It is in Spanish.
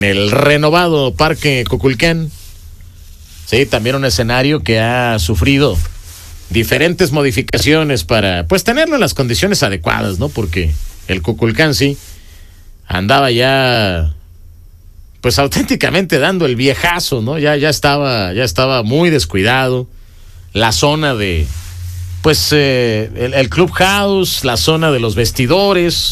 el renovado Parque Kukulcán. Sí, también un escenario que ha sufrido diferentes modificaciones para, pues, tenerlo en las condiciones adecuadas, ¿no? Porque el Kukulcán sí andaba ya, pues, auténticamente dando el viejazo, ¿no? Ya estaba muy descuidado. La zona de, pues, el clubhouse, la zona de los vestidores,